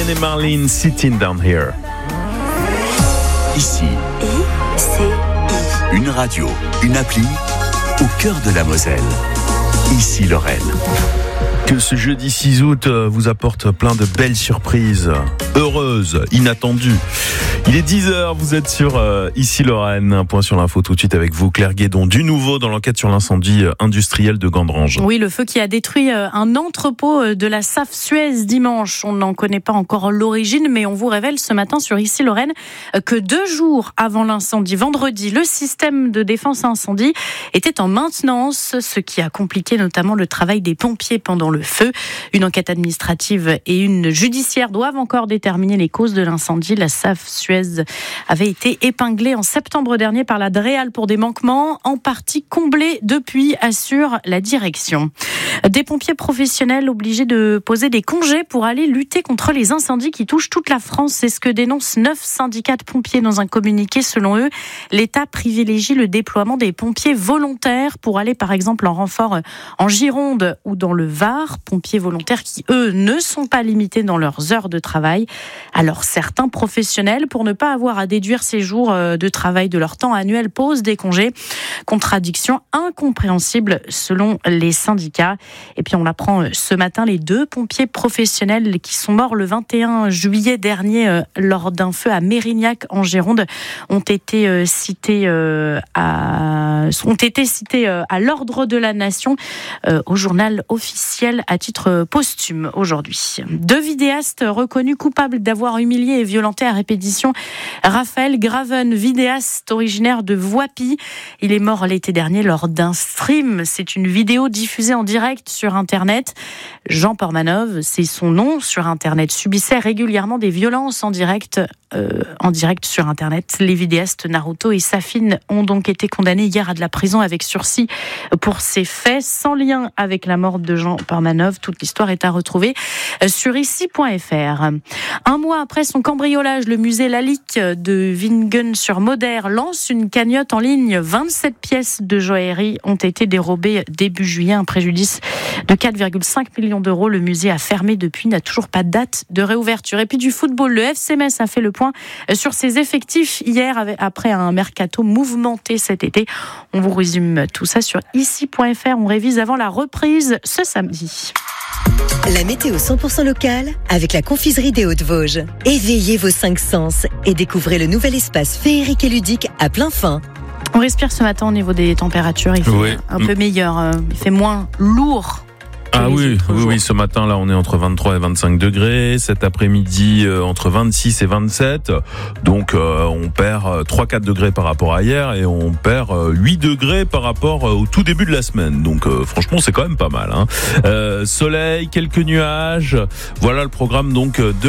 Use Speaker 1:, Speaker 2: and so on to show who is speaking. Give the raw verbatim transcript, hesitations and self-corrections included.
Speaker 1: Gwen et Marlene, Sitting Down Here.
Speaker 2: Ici, I C I. Une radio, une appli au cœur de la Moselle. Ici Lorraine.
Speaker 1: Que ce jeudi six août vous apporte plein de belles surprises, heureuses, inattendues. Il est dix heures, vous êtes sur euh, Ici Lorraine. Un point sur l'info tout de suite avec vous, Claire Guédon. Du nouveau dans l'enquête sur l'incendie industriel de Gandrange.
Speaker 3: Oui, le feu qui a détruit un entrepôt de la S A F Suez dimanche. On n'en connaît pas encore l'origine, mais on vous révèle ce matin sur Ici Lorraine que deux jours avant l'incendie, vendredi, le système de défense incendie était en maintenance, ce qui a compliqué notamment le travail des pompiers pendant le feu. Une enquête administrative et une judiciaire doivent encore déterminer les causes de l'incendie. La S A F Suez avait été épinglée en septembre dernier par la DREAL pour des manquements en partie comblés depuis, assure la direction. Des pompiers professionnels obligés de poser des congés pour aller lutter contre les incendies qui touchent toute la France. C'est ce que dénoncent neuf syndicats de pompiers dans un communiqué. Selon eux, l'État privilégie le déploiement des pompiers volontaires pour aller par exemple en renfort en Gironde ou dans le Var. Pompiers volontaires qui, eux, ne sont pas limités dans leurs heures de travail. Alors certains professionnels, pour ne pas avoir à déduire ces jours de travail de leur temps annuel, posent des congés. Contradiction incompréhensible selon les syndicats. Et puis on l'apprend ce matin, les deux pompiers professionnels qui sont morts le vingt et un juillet dernier lors d'un feu à Mérignac en Gironde ont été cités à, ont été cités à l'ordre de la Nation au journal officiel à titre posthume aujourd'hui. Deux vidéastes reconnus coupables d'avoir humilié et violenté à répétition Raphaël Graven, vidéaste originaire de Voipy. Il est mort l'été dernier lors d'un stream. C'est une vidéo diffusée en direct sur Internet. Jean Pormanov, c'est son nom sur Internet, subissait régulièrement des violences en direct, euh, en direct sur Internet. Les vidéastes Naruto et Safine ont donc été condamnés hier à de la prison avec sursis pour ces faits, sans lien avec la mort de Jean Pormanov. Toute l'histoire est à retrouver sur ici point f r. Un mois après son cambriolage, le musée Lalique de Vingen-sur-Moder lance une cagnotte en ligne. vingt-sept pièces de joaillerie ont été dérobées début juillet, un préjudice de quatre virgule cinq millions d'euros. Le musée a fermé depuis, n'a toujours pas de date de réouverture. Et puis du football, le F C Metz a fait le point sur ses effectifs hier après un mercato mouvementé cet été. On vous résume tout ça sur ici point f r. On révise avant la reprise ce samedi.
Speaker 4: La météo cent pour cent locale avec la confiserie des Hauts-de-Vosges. Éveillez vos cinq sens et découvrez le nouvel espace féerique et ludique à plein fin.
Speaker 3: On respire ce matin au niveau des températures. Il fait oui. un peu meilleur. Il fait moins lourd.
Speaker 1: Ah oui, oui, oui, ce matin là on est entre vingt-trois et vingt-cinq degrés, cet après-midi euh, entre vingt-six et vingt-sept, donc euh, on perd trois à quatre degrés par rapport à hier et on perd euh, huit degrés par rapport euh, au tout début de la semaine, donc euh, franchement c'est quand même pas mal, hein. euh, Soleil, quelques nuages, voilà le programme donc de